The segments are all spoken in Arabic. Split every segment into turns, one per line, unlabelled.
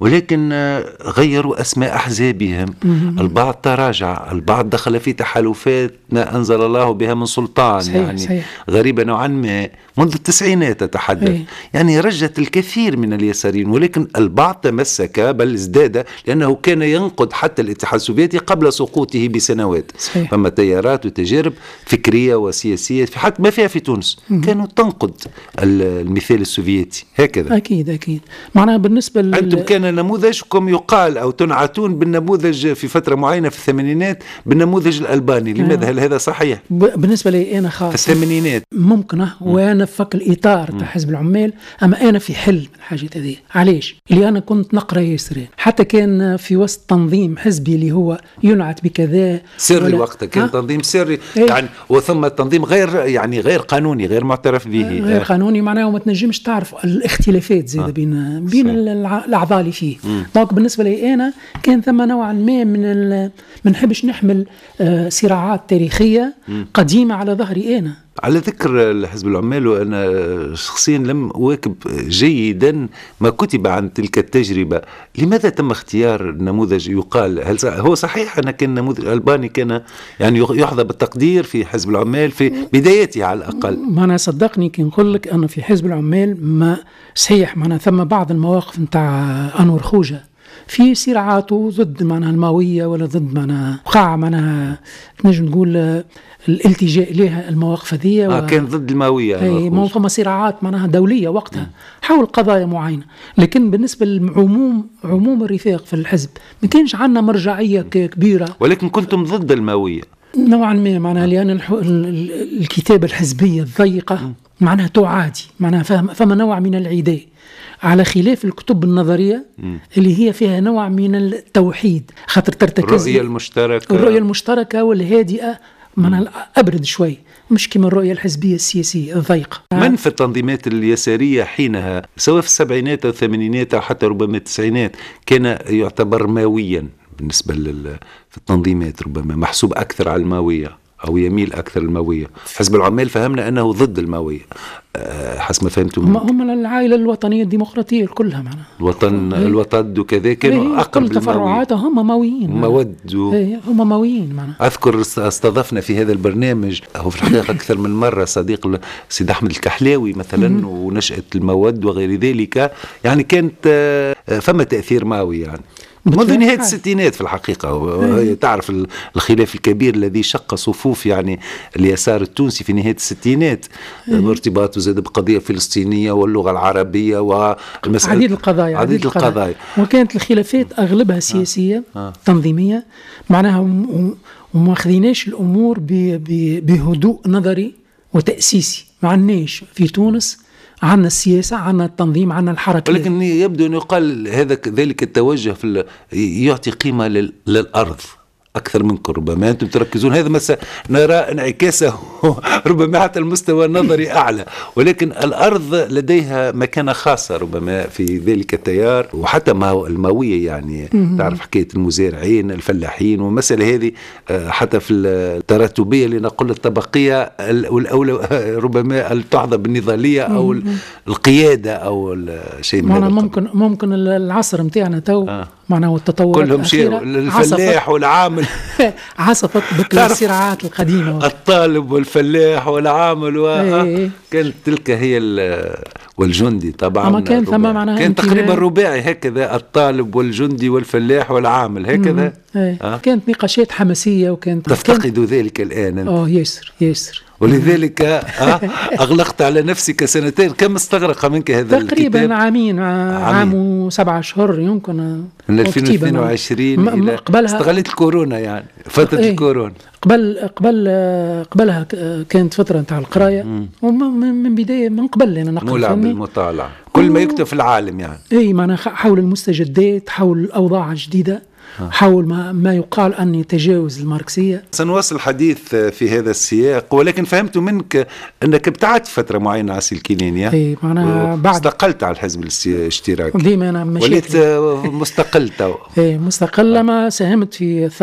ولكن غيروا أسماء أحزابهم. البعض تراجع، البعض دخل في تحالفات ما أنزل الله بها من سلطان.
صحيح
يعني
صحيح.
غريبة نوعا ما، منذ التسعينات أتحدث. يعني رجت الكثير من اليساريين، ولكن البعض تمسك بل ازداد، لأنه كان ينقد حتى الاتحاد السوفيتي قبل سقوطه بسنوات.
صحيح.
فما تيارات وتجارب فكرية وسياسية حتى ما فيها في تونس كانوا تنقد المثال السوفيتي هكذا.
أكيد معناها بالنسبة
أنتم كان نموذجكم يقال أو تنعتون بالنموذج في فترة معينة في الثمانينات بالنموذج الألباني. لماذا؟ هل هذا صحيح؟
بالنسبة لي أنا
في الثمانينات
ممكن، وأنا فك الإطار تاع حزب العمال، أما أنا في حل من الحاجة هذه. علاش؟ اللي أنا كنت نقرأ ياسرين، حتى كان في وسط تنظيم حزبي اللي هو ينعت بكذا
سري وقتها، كان تنظيم سري يعني، وثم تنظيم غير قانوني، غير معترف به،
غير قانوني معناه، وما تنجمش تعرف الاختلافات زي بين الأعضاء اللي فيه. دونك بالنسبة لي أنا كان ثم نوعا ما ما نحبش نحمل صراعات تاريخية قديمة على ظهري أنا.
على ذكر الحزب العمال، وأنا شخصيا لم أواكب جيدا ما كتب عن تلك التجربة. لماذا تم اختيار نموذج يقال؟ هل هو صحيح أن كان نموذج الألباني كان يعني يحظى بالتقدير في حزب العمال في بدايته على الأقل؟
ما أنا صدقني كي نقول لك أنه في حزب العمال ما صحيح، معنا ثم بعض المواقف نتاع أنور خوجة في صراعاته ضد معناها الماوية، ولا ضد معناها وقع معناها نجم نقول الالتجاء إليها المواقف هذه.
كان ضد الماوية.
ما فما صراعات معناها دولية وقتها حول قضايا معينة. لكن بالنسبة لعموم الرفاق في الحزب ما كانش عندنا مرجعية كبيرة.
ولكن كنتم ضد الماوية
نوعا ما معناها، لأن الكتابة الحزبية الضيقة معناها تعادي، معناها فما نوع من العداء، على خلاف الكتب النظرية اللي هي فيها نوع من التوحيد، خاطر ترتكز الرؤية المشتركة والهادئة، معناها أبرد شوي، مش كما الرؤية الحزبية السياسية الضيقة.
من في التنظيمات اليسارية حينها، سواء في السبعينات أو الثمانينات أو حتى ربما التسعينات، كان يعتبر ماويا بالنسبة في التنظيمات، ربما محسوب أكثر على الماوية أو يميل أكثر الماوية. حزب العمال فهمنا أنه ضد الماوية حسب ما فهمتم.
هم العائلة الوطنية الديمقراطية كلها معنا
الوطن وكذا كانوا أقرب
كل تفرعاتها هم ماويين، هم ماويين معنا.
أذكر استضفنا في هذا البرنامج هو في الحقيقة أكثر من مرة صديق سيد أحمد الكحلاوي مثلا، ونشأة المود وغير ذلك، يعني كانت فما تأثير ماوي يعني منذ نهاية الستينات في الحقيقة. تعرف الخلاف الكبير الذي شق صفوف يعني اليسار التونسي في نهاية الستينات، بارتباطه زاد بقضية فلسطينية واللغة العربية والمسألة عديد القضايا.
وكانت الخلافات أغلبها سياسية تنظيمية معناها، وما خذيناش الأمور بهدوء نظري وتأسيسي. ما عناش في تونس عنا السياسة، عنا التنظيم، عنا الحركة.
ولكن يبدو أن يقال ذلك التوجه يعطي قيمة للأرض أكثر منكم، ربما أنتم تركزون هذا مثلا نرى انعكاسه ربما حتى المستوى النظري أعلى، ولكن الأرض لديها مكانة خاصة ربما في ذلك التيار، وحتى الماوية يعني تعرف حكاية المزارعين الفلاحين والمسألة هذه، حتى في التراتبية لنقول الطبقية والأولى ربما تحظى بالنضالية أو القيادة أو شيء من هذا.
ممكن العصر متاعنا تو معناه التطور
كلهم شيء الفلاح والعامل
عصفت بك الصراعات القديمة،
الطالب والفلاح والعامل كانت تلك هي والجندي طبعا. كان تقريبا رباعي هكذا، الطالب والجندي والفلاح والعامل هكذا.
كانت نقاشات حماسية، وكانت
تفتقد ذلك الآن.
ياسر
ولذلك أغلقت على نفسك سنتين. كم استغرق منك هذا الكتاب؟
تقريبا عام و7 أشهر يمكن،
من 2022 إلى استغلت الكورونا، يعني فترة الكورونا.
قبلها كانت فترة نتاع القراية، ومن بداية من قبل أنا نقرأ
مولع بالمطالعة كل ما يكتب في العالم يعني.
معناها حول المستجدات، حول الأوضاع الجديدة، حول ما يقال أن يتجاوز الماركسية.
سنواصل الحديث في هذا السياق، ولكن فهمت منك أنك ابتعدت فترة معينة على السلكينين،
معناها بعد
استقلت على الحزب الاشتراكي.
ديما أنا
وليت مستقل تو.
مستقل لما ساهمت في الثورة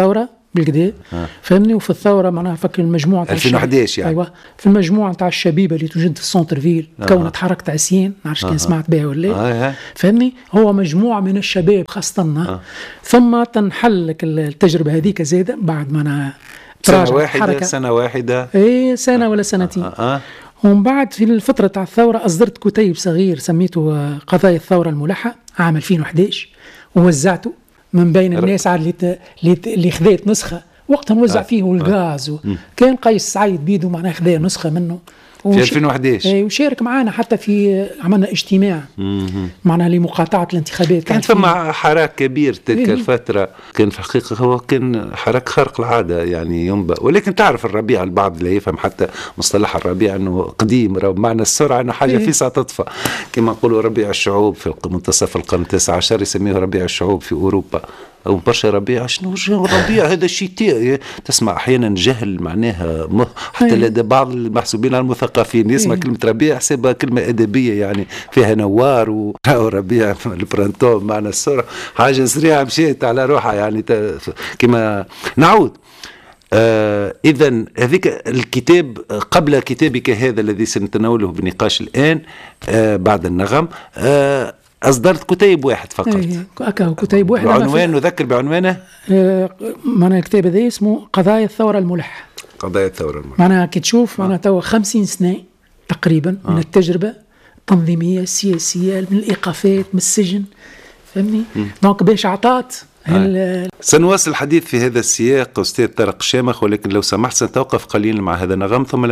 بالكدا فهمني. وفي الثوره معناها فك المجموعه
2011 يعني.
ايوه في المجموعه تاع الشبيبه اللي توجد في السونتر فيل كونت حركه عسيان، ما نعرفش كان سمعت بها ولا فهمني. هو مجموعه من الشباب خاصه ثم تنحل لك التجربه هذيك زاده بعد ما انا
سنه واحده
اي سنه ولا سنتين. ومن بعد في الفتره تاع الثوره اصدرت كتيب صغير سميته قضايا الثوره الملحه عام 2011 ووزعته من بين الناس عاد اللي خذيت نسخه وقتها نوزع فيه الغاز كان قيس سعيد بيدو معناه خذا نسخه منه
في 2011
وشارك معنا حتى في عملنا اجتماع معناها لمقاطعه الانتخابات.
كانت فما حراك كبير تلك الفتره، كان في الحقيقه هو كان حراك خارق العاده يعني ينبأ. ولكن تعرف الربيع البعض لا يفهم حتى مصطلح الربيع انه قديم، معنى السرعه انه حاجه في ساعه تطفى، كما نقولوا ربيع الشعوب في منتصف القرن 19 يسميه ربيع الشعوب في اوروبا أو برشا ربيع. شنو الربيع هذا الشتاء؟ تسمع أحيانا جهل معناها حتى لدى بعض المحسوبين المثقفين يسمع كلمة ربيع حسابها كلمة أدبية يعني فيها نوار وربيع البرانتون معنى السرعة حاجة سريعة مشيت على روحها يعني كما نعود. إذن هذيك الكتاب قبل كتابك هذا الذي سنتناوله بنقاش الآن بعد النغم أصدرت كتيب واحد فقط.
كتيب واحد
بعنوان نذكر بعنوانه
معناها الكتاب هذا اسمه قضايا الثورة الملحة.
قضايا الثورة الملحة
معناها كي تشوف معناها توا 50 سنة تقريبا من التجربة التنظيمية السياسية من الإيقافات من السجن فهمني. دونك باش عطات
سنواصل الحديث في هذا السياق أستاذ طارق الشامخ، ولكن لو سمحت سنتوقف قليلا مع هذا النغم ثم